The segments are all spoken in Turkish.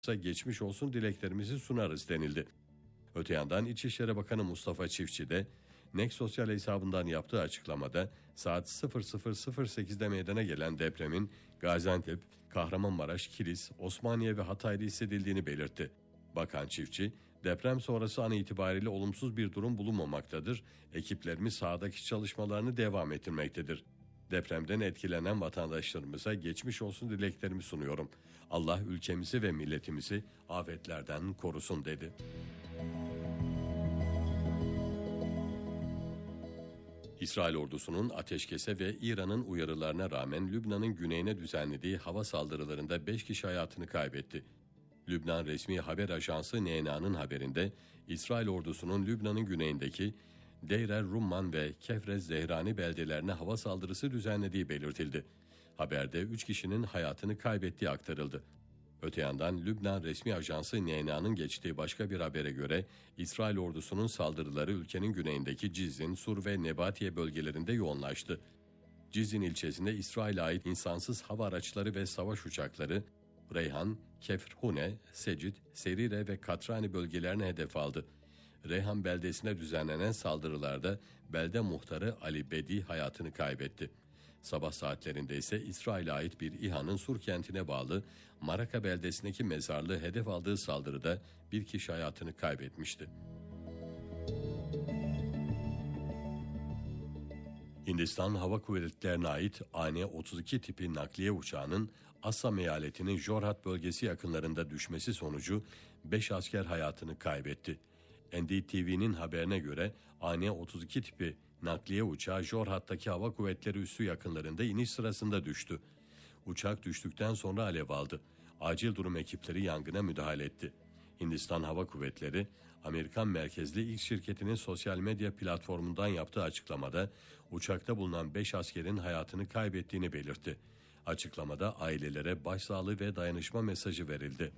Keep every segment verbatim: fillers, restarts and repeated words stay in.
geçmiş olsun dileklerimizi sunarız denildi. Öte yandan İçişleri Bakanı Mustafa Çiftçi de N E K sosyal hesabından yaptığı açıklamada saat sıfır sıfır sıfır sekizde meydana gelen depremin Gaziantep, Kahramanmaraş, Kilis, Osmaniye ve Hatay'da hissedildiğini belirtti. Bakan Çiftçi, deprem sonrası an itibariyle olumsuz bir durum bulunmamaktadır. Ekiplerimiz sahadaki çalışmalarını devam ettirmektedir. Depremden etkilenen vatandaşlarımıza geçmiş olsun dileklerimi sunuyorum. Allah ülkemizi ve milletimizi afetlerden korusun dedi. İsrail ordusunun ateşkese ve İran'ın uyarılarına rağmen Lübnan'ın güneyine düzenlediği hava saldırılarında beş kişi hayatını kaybetti. Lübnan resmi haber ajansı N N A'nın haberinde İsrail ordusunun Lübnan'ın güneyindeki Deir el-Rumman ve Kefrez Zehrani beldelerine hava saldırısı düzenlediği belirtildi. Haberde üç kişinin hayatını kaybettiği aktarıldı. Öte yandan Lübnan resmi ajansı N N A'nın geçtiği başka bir habere göre İsrail ordusunun saldırıları ülkenin güneyindeki Cizin, Sur ve Nebatiye bölgelerinde yoğunlaştı. Cizin ilçesinde İsrail'e ait insansız hava araçları ve savaş uçakları Reyhan, Kefrhune, Secid, Serire ve Katrani bölgelerine hedef aldı. Reyhan beldesine düzenlenen saldırılarda belde muhtarı Ali Bedi hayatını kaybetti. Sabah saatlerinde ise İsrail'e ait bir İHA'nın Sur kentine bağlı Maraka beldesindeki mezarlığı hedef aldığı saldırıda bir kişi hayatını kaybetmişti. Hindistan Hava Kuvvetleri'ne ait A N otuz iki tipi nakliye uçağının Assam eyaletinin Jorhat bölgesi yakınlarında düşmesi sonucu beş asker hayatını kaybetti. N D T V'nin haberine göre A N otuz iki tipi nakliye uçağı Jorhat'taki Hava Kuvvetleri üssü yakınlarında iniş sırasında düştü. Uçak düştükten sonra alev aldı. Acil durum ekipleri yangına müdahale etti. Hindistan Hava Kuvvetleri, Amerikan merkezli X şirketinin sosyal medya platformundan yaptığı açıklamada uçakta bulunan beş askerin hayatını kaybettiğini belirtti. Açıklamada ailelere başsağlığı ve dayanışma mesajı verildi.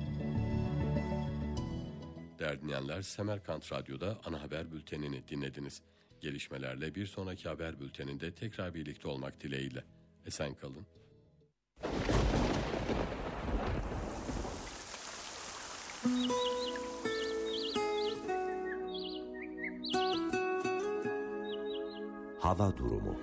Değerli dinleyenler, Semerkant Radyo'da ana haber bültenini dinlediniz. Gelişmelerle bir sonraki haber bülteninde tekrar birlikte olmak dileğiyle. Esen kalın. Hava durumu.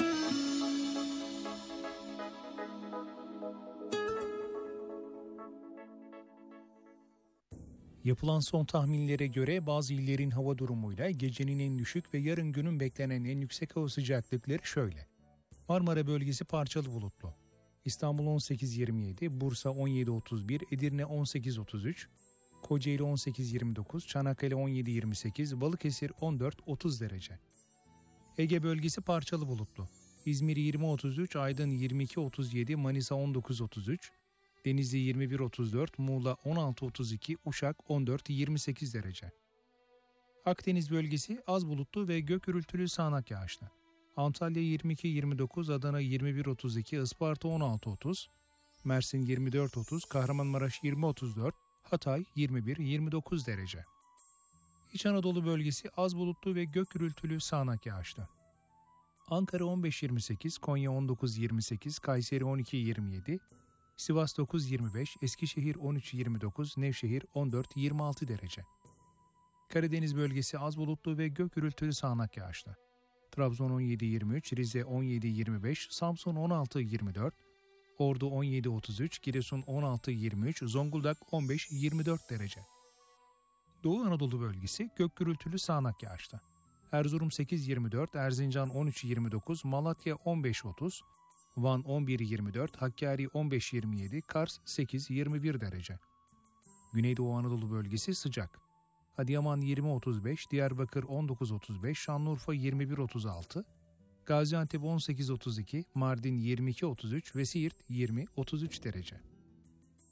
Yapılan son tahminlere göre bazı illerin hava durumuyla gecenin en düşük ve yarın günün beklenen en yüksek hava sıcaklıkları şöyle. Marmara bölgesi parçalı bulutlu. İstanbul on sekiz yirmi yedi, Bursa on yedi otuz bir, Edirne on sekiz otuz üç, Kocaeli on sekiz yirmi dokuz, Çanakkale on yedi yirmi sekiz, Balıkesir on dört otuz derece. Ege bölgesi parçalı bulutlu. İzmir yirmi otuz üç, Aydın yirmi iki otuz yedi, Manisa on dokuz otuz üç, Denizli yirmi bir otuz dört, Muğla on altı otuz iki, Uşak on dört yirmi sekiz derece. Akdeniz bölgesi az bulutlu ve gök gürültülü sağanak yağışlı. Antalya yirmi iki yirmi dokuz, Adana yirmi bir otuz iki, Isparta on altı otuz, Mersin yirmi dört otuz, Kahramanmaraş yirmi otuz dört, Hatay yirmi bir yirmi dokuz derece. İç Anadolu bölgesi az bulutlu ve gök gürültülü sağanak yağışlı. Ankara on beş yirmi sekiz, Konya on dokuz yirmi sekiz, Kayseri on iki yirmi yedi, Sivas dokuz yirmi beş, Eskişehir on üç yirmi dokuz, Nevşehir on dört yirmi altı derece. Karadeniz bölgesi az bulutlu ve gök gürültülü sağanak yağışlı. Trabzon on yedi yirmi üç, Rize on yedi yirmi beş, Samsun on altı yirmi dört, Ordu on yedi otuz üç, Giresun on altı yirmi üç, Zonguldak on beş yirmi dört derece. Doğu Anadolu bölgesi gök gürültülü sağanak yağışlı. Erzurum sekiz yirmi dört, Erzincan on üç yirmi dokuz, Malatya on beş otuz, Van on bir yirmi dört, Hakkari on beş yirmi yedi, Kars sekiz yirmi bir derece. Güneydoğu Anadolu bölgesi sıcak. Adıyaman yirmi otuz beş, Diyarbakır on dokuz otuz beş, Şanlıurfa yirmi bir otuz altı, Gaziantep on sekiz otuz iki, Mardin yirmi iki otuz üç ve Siirt yirmi otuz üç derece.